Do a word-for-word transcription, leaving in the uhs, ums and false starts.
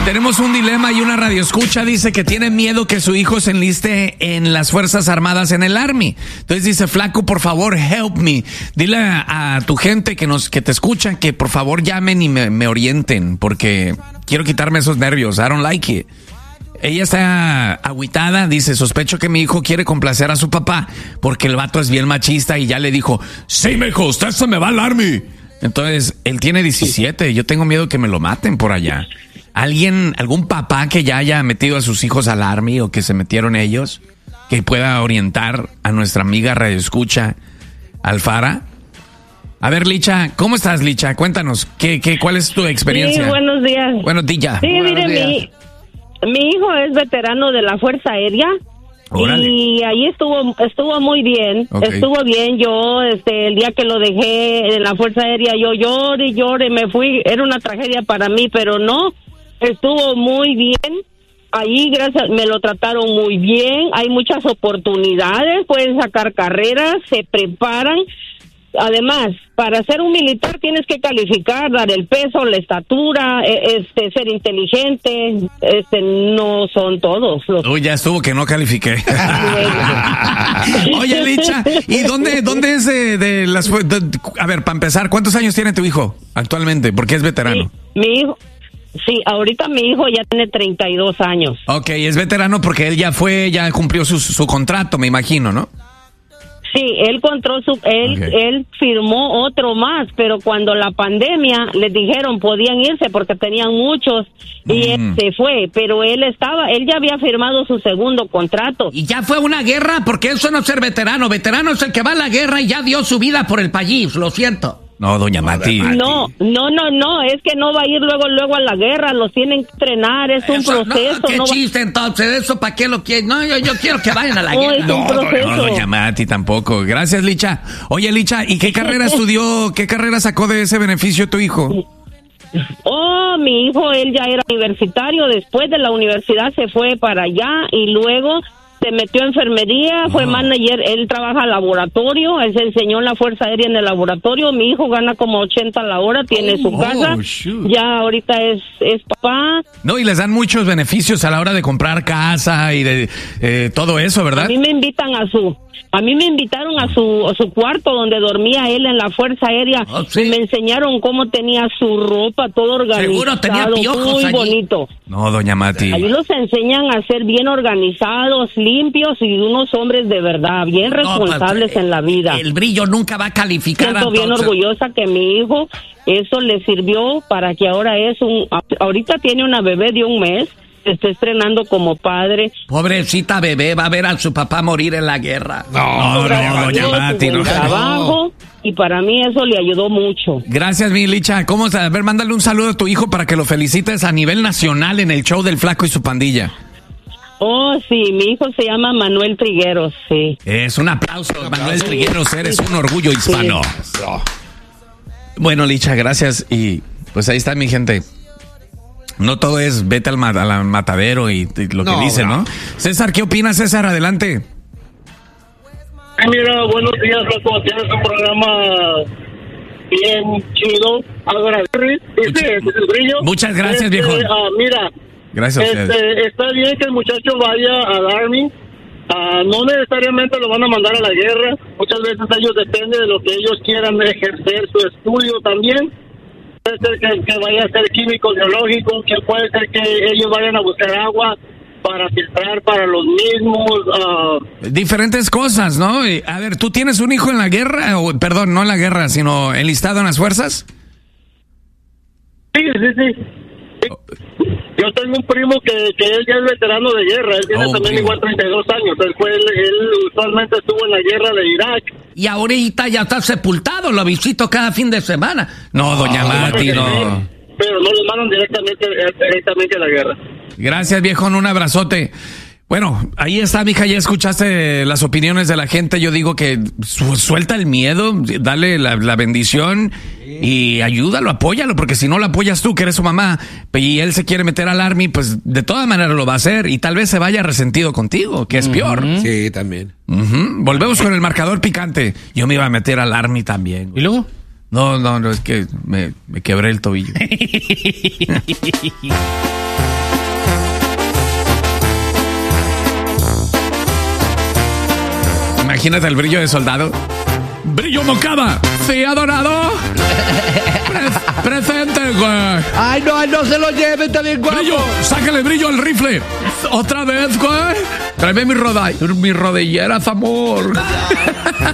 Tenemos un dilema y una radioescucha dice que tiene miedo que su hijo se enliste en las Fuerzas Armadas, en el Army. Entonces dice, flaco, por favor, help me. Dile a, a tu gente que nos que te escuchan que por favor llamen y me, me orienten, porque quiero quitarme esos nervios. I don't like it. Ella está agüitada, dice, sospecho que mi hijo quiere complacer a su papá, porque el vato es bien machista y ya le dijo, sí, mijo, usted se me va al Army. Entonces, él tiene diecisiete, yo tengo miedo que me lo maten por allá. ¿Alguien, algún papá que ya haya metido a sus hijos al Army o que se metieron ellos, que pueda orientar a nuestra amiga radioescucha Alfara? A ver, Licha, ¿cómo estás, Licha? Cuéntanos, ¿qué, qué, ¿cuál es tu experiencia? Sí, buenos días. Buenos días. Sí, buenos mire, días. mi, mi hijo es veterano de la Fuerza Aérea. Órale. Y ahí estuvo estuvo muy bien, okay. Estuvo bien. Yo, este, el día que lo dejé en la Fuerza Aérea, yo lloré, lloré, me fui. Era una tragedia para mí, pero no, estuvo muy bien. Ahí, gracias, me lo trataron muy bien. Hay muchas oportunidades, pueden sacar carreras, se preparan. Además, para ser un militar tienes que calificar, dar el peso, la estatura, este, ser inteligente, este, no son todos. Los... Uy, ya estuvo que no califiqué. Oye, Licha, ¿y dónde, dónde es de, de las... De, a ver, para empezar, ¿cuántos años tiene tu hijo actualmente? Porque es veterano. Sí, mi hijo... Sí, ahorita mi hijo ya tiene treinta y dos años. Ok, es veterano porque él ya fue, ya cumplió su, su contrato, me imagino, ¿no? Sí, él encontró su, él, okay. él firmó otro más, pero cuando la pandemia les dijeron podían irse porque tenían muchos y mm. él se fue, pero él estaba, él ya había firmado su segundo contrato. Y ya fue una guerra, porque eso no es ser veterano, veterano es el que va a la guerra y ya dio su vida por el país, lo siento. No, doña Mati. No, no, no, no, es que no va a ir luego, luego a la guerra, los tienen que entrenar, es un eso, proceso. No, qué no chiste, va... entonces, ¿eso para qué lo quieren? No, yo, yo quiero que vayan a la no, guerra. Es no, un proceso. no, doña Mati tampoco. Gracias, Licha. Oye, Licha, ¿y qué carrera estudió, qué carrera sacó de ese beneficio tu hijo? Oh, mi hijo, él ya era universitario, después de la universidad se fue para allá y luego... se metió a enfermería, oh. fue manager, él trabaja en laboratorio, él se enseñó en la Fuerza Aérea en el laboratorio, mi hijo gana como ochenta la hora, tiene oh, su casa, oh, ya ahorita es, es papá. No, y les dan muchos beneficios a la hora de comprar casa y de eh, todo eso, ¿verdad? A mí me invitan a su... A mí me invitaron a su, a su cuarto donde dormía él en la Fuerza Aérea oh, ¿sí? y me enseñaron cómo tenía su ropa, todo organizado. Seguro tenía piojos muy allí. Bonito. No, doña Mati. Ahí los enseñan a ser bien organizados, limpios y unos hombres de verdad, bien responsables no, pues, en la vida. El brillo nunca va a calificar. Siento bien entonces. orgullosa que mi hijo, eso le sirvió para que ahora es un, ahorita tiene una bebé de un mes. Está estrenando como padre. Pobrecita bebé, va a ver a su papá morir en la guerra. No, no, no, doña Mati, no. Trabajo, y para mí eso le ayudó mucho. Gracias, mi Licha. ¿Cómo estás? A ver, mándale un saludo a tu hijo para que lo felicites a nivel nacional en el show del Flaco y su pandilla. Oh, sí, mi hijo se llama Manuel Trigueros, sí. Es un aplauso, un aplauso. Manuel Trigueros, eres un orgullo hispano. Sí. Bueno, Licha, gracias. Y pues ahí está mi gente. No todo es vete al, mat- al matadero y, y lo que no, dice, ¿no? ¿no? César, ¿qué opinas, César? Adelante. Ay, mira, buenos días, loco. Tienes un programa bien chido. Agradecer. Dice, Much- el brillo. Muchas gracias, este, viejo. Uh, mira. Gracias a ustedes. Este, está bien que el muchacho vaya al Army. Uh, no necesariamente lo van a mandar a la guerra. Muchas veces ellos depende de lo que ellos quieran ejercer su estudio también. Puede ser que, que vaya a ser químico biológico, que puede ser que ellos vayan a buscar agua para filtrar para los mismos. Uh... Diferentes cosas, ¿no? A ver, ¿tú tienes un hijo en la guerra? O, perdón, no en la guerra, sino enlistado en las fuerzas. Sí, sí, sí. sí. Yo tengo un primo que, que él ya es veterano de guerra. Él tiene oh, también primo. igual treinta y dos años. Él, fue, él, él usualmente estuvo en la guerra de Irak. Y ahorita ya está sepultado, lo visito cada fin de semana. No, doña oh, Mati, no. Pero no lo mandan directamente, directamente a la guerra. Gracias, viejo, un abrazote. Bueno, ahí está, mija, ya escuchaste las opiniones de la gente. Yo digo que su- suelta el miedo, dale la, la bendición y ayúdalo, apóyalo, porque si no lo apoyas tú, que eres su mamá, y él se quiere meter al Army, pues de todas maneras lo va a hacer y tal vez se vaya resentido contigo, que es uh-huh. peor. Sí, también. Uh-huh. Volvemos con el marcador picante. Yo me iba a meter al Army también. ¿Y luego? No, no, no, es que me, me quebré el tobillo. Imagínate el brillo de soldado. Brillo Mocava, sí, adorado. Pre- presente, güey. Ay, no, no se lo lleven también, guapo. Brillo, sácale brillo al rifle. Otra vez, güey. Tráeme mi, roda- mi rodilleras, amor.